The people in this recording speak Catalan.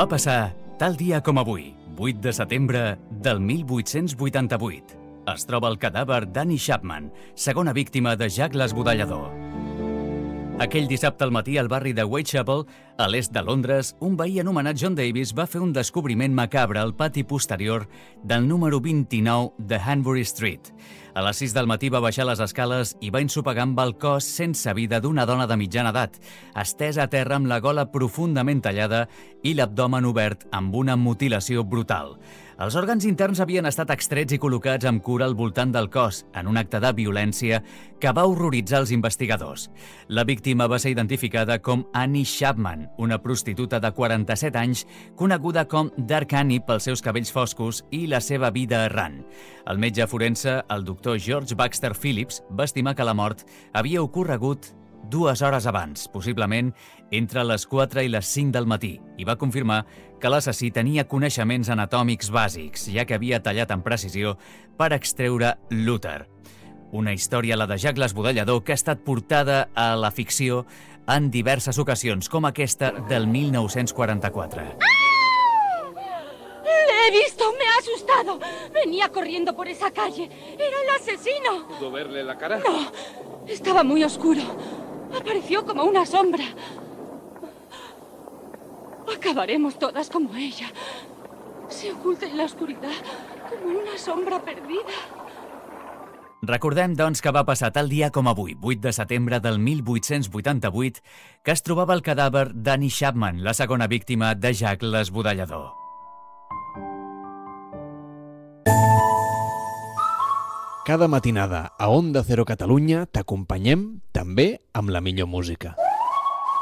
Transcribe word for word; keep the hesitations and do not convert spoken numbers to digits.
Va passar tal dia com avui, vuit de setembre del mil vuit-cents vuitanta-vuit. Es troba el cadàver d'Annie Chapman, segona víctima de Jack l'Esbudellador. Aquell dissabte al matí al barri de Whitechapel, a l'est de Londres, un veí anomenat John Davis va fer un descobriment macabre al pati posterior del número vint-i-nou de Hanbury Street. A les sis del matí va baixar les escales i va ensopegar amb el cos sense vida d'una dona de mitjana edat, estesa a terra amb la gola profundament tallada i l'abdomen obert amb una mutilació brutal. Els òrgans interns havien estat extrets i col·locats amb cura al voltant del cos, en un acte de violència que va horroritzar els investigadors. La víctima va ser identificada com Annie Chapman, una prostituta de quaranta-set anys, coneguda com Dark Annie pels seus cabells foscos i la seva vida errant. El metge forense, el doctor George Baxter Phillips, va estimar que la mort havia ocorregut dues hores abans, possiblement entre les quatre i les cinc del matí, i va confirmar que l'assassí tenia coneixements anatòmics bàsics, ja que havia tallat amb precisió per extreure l'úter. Una història, la de Jack l'Esbudellador, que ha estat portada a la ficció en diverses ocasions, com aquesta del mil nou-cents quaranta-quatre. ¡Le he visto! ¡Me ha asustado! Venía corriendo por esa calle. ¡Era el asesino! ¿Pudo verle la cara? No, estaba muy oscuro. Apareció como una sombra. Acabaremos todas como ella. Se oculta en la oscuridad, como una sombra perdida. Recordem, doncs, que va passar tal dia com avui, vuit de setembre del mil vuit-cents vuitanta-vuit, que es trobava el cadàver d'Annie Chapman, la segona víctima de Jack l'Esbudellador. Cada matinada a Onda Cero Catalunya t'acompanyem també amb la millor música.